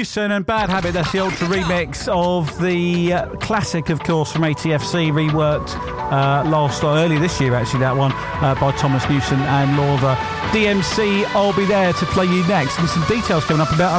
Newson and Bad Habit. That's the ultra remix of the classic, of course, from ATFC, reworked earlier this year, actually, that one, by Thomas Newson and Lorva. DMC, I'll be there to play you next. And some details coming up about